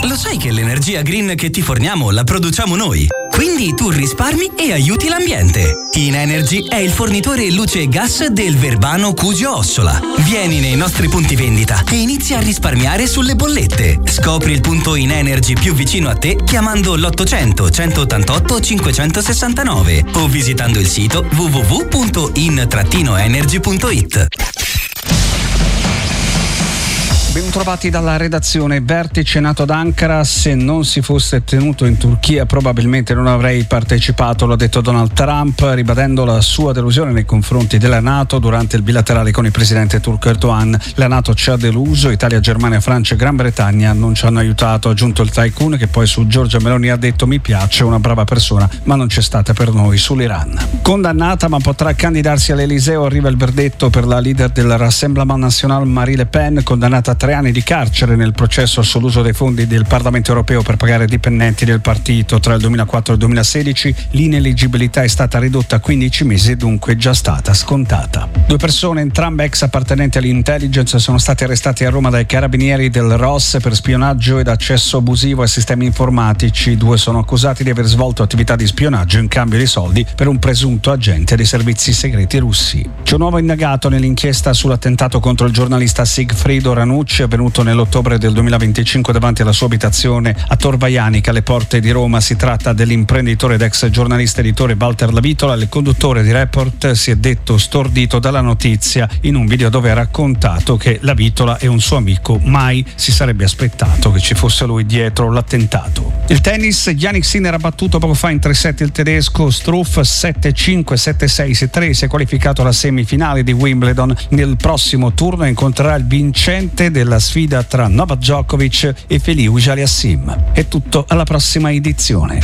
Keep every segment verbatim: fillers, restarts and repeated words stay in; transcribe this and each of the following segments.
Lo sai che l'energia green che ti forniamo la produciamo noi? Quindi tu risparmi e aiuti l'ambiente. Inenergy è il fornitore luce e gas del Verbano Cusio Ossola. Vieni nei nostri punti vendita e inizia a risparmiare sulle bollette. Scopri il punto Inenergy più vicino a te chiamando l'ottocento centottantotto cinquecentosessantanove o visitando il sito w w w punto in energy punto it. Bentrovati dalla redazione. Vertice NATO ad Ankara. Se non si fosse tenuto in Turchia probabilmente non avrei partecipato, l'ha detto Donald Trump, ribadendo la sua delusione nei confronti della NATO durante il bilaterale con il presidente turco Erdogan. La NATO ci ha deluso, Italia, Germania, Francia e Gran Bretagna non ci hanno aiutato, ha aggiunto il tycoon, che poi su Giorgia Meloni ha detto: mi piace, una brava persona, ma non c'è stata per noi sull'Iran. Condannata ma potrà candidarsi all'Eliseo, arriva il verdetto per la leader del Rassemblement National Marine Le Pen, condannata a tre anni di carcere nel processo sull'uso dei fondi del Parlamento europeo per pagare dipendenti del partito tra il duemilaquattro e il duemilasedici. L'ineleggibilità è stata ridotta a quindici mesi e dunque già stata scontata. Due persone, entrambe ex appartenenti all'intelligence, sono state arrestate a Roma dai carabinieri del R O S per spionaggio ed accesso abusivo ai sistemi informatici. Due sono accusati di aver svolto attività di spionaggio in cambio di soldi per un presunto agente dei servizi segreti russi. C'è un nuovo indagato nell'inchiesta sull'attentato contro il giornalista Sigfrido Ranucci, avvenuto nell'ottobre del duemilaventicinque davanti alla sua abitazione a Tor Vaianica, alle porte di Roma. Si tratta dell'imprenditore ed ex giornalista editore Walter Lavitola. Il conduttore di Report si è detto stordito dalla notizia in un video dove ha raccontato che Lavitola e un suo amico mai si sarebbe aspettato che ci fosse lui dietro l'attentato. Il tennis, Jannik Sinner ha battuto poco fa in tre set il tedesco Struff sette cinque, sette sei, sei tre, si è qualificato alla semifinale di Wimbledon. Nel prossimo turno incontrerà il vincente della la sfida tra Novak Djokovic e Feliu Aliassime. È tutto, alla prossima edizione.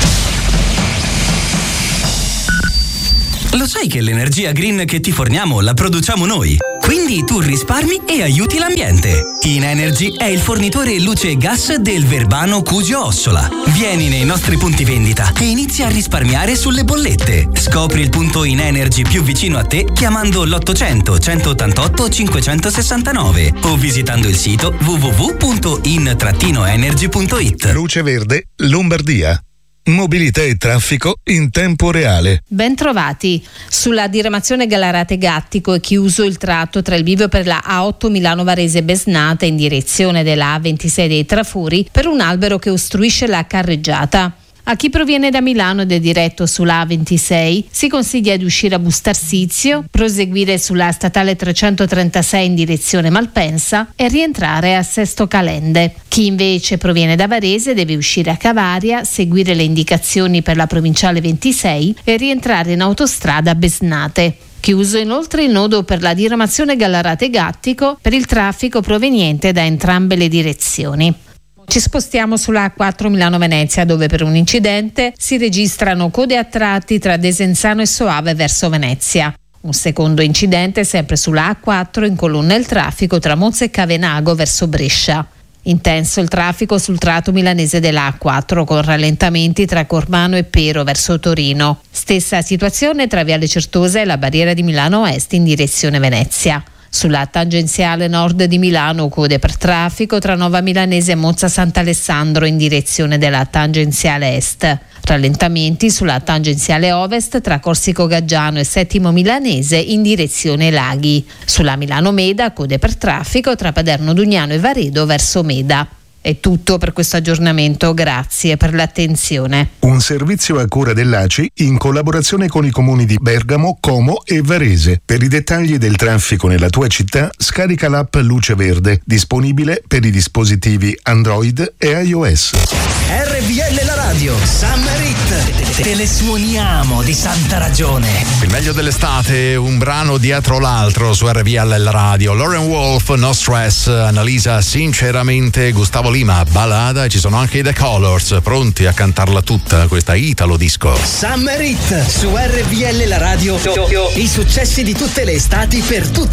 Lo sai che l'energia green che ti forniamo la produciamo noi? Quindi tu risparmi e aiuti l'ambiente. Inenergy è il fornitore luce e gas del Verbano Cusio Ossola. Vieni nei nostri punti vendita e inizia a risparmiare sulle bollette. Scopri il punto Inenergy più vicino a te chiamando l'ottocento centottantotto cinquecentosessantanove o visitando il sito w w w punto in energy punto it. Luce Verde, Lombardia. Mobilità e traffico in tempo reale. Ben trovati. Sulla diramazione Gallarate-Gattico è chiuso il tratto tra il bivio per la A otto Milano Varese Besnate in direzione della A ventisei dei Trafuri per un albero che ostruisce la carreggiata. A chi proviene da Milano ed è diretto sulla A ventisei si consiglia di uscire a Bustarsizio, proseguire sulla statale trecentotrentasei in direzione Malpensa e rientrare a Sesto Calende. Chi invece proviene da Varese deve uscire a Cavaria, seguire le indicazioni per la provinciale ventisei e rientrare in autostrada a Besnate. Chiuso inoltre il nodo per la diramazione Gallarate-Gattico per il traffico proveniente da entrambe le direzioni. Ci spostiamo sulla A quattro Milano-Venezia, dove per un incidente si registrano code a tratti tra Desenzano e Soave verso Venezia. Un secondo incidente sempre sulla A quattro incolonna il traffico tra Monza e Cavenago verso Brescia. Intenso il traffico sul tratto milanese della A quattro con rallentamenti tra Cormano e Pero verso Torino. Stessa situazione tra Viale Certosa e la barriera di Milano Est in direzione Venezia. Sulla tangenziale nord di Milano code per traffico tra Nova Milanese e Monza Sant'Alessandro in direzione della tangenziale est. Rallentamenti sulla tangenziale ovest tra Corsico Gaggiano e Settimo Milanese in direzione Laghi. Sulla Milano Meda code per traffico tra Paderno Dugnano e Varedo verso Meda. È tutto per questo aggiornamento, grazie per l'attenzione. Un servizio a cura dell'A C I in collaborazione con i comuni di Bergamo, Como e Varese. Per i dettagli del traffico nella tua città, scarica l'app Luce Verde, disponibile per i dispositivi Android e iOS. R V L la radio, Summer Hit, te le suoniamo di santa ragione. Il meglio dell'estate, un brano dietro l'altro su R V L la radio. Lauren Wolf, No Stress, Annalisa Sinceramente, Gustavo Lima, Balada, e ci sono anche i The Colors, pronti a cantarla tutta, questa Italo Disco. Summer Hit su R V L la radio, i successi di tutte le estati per tutte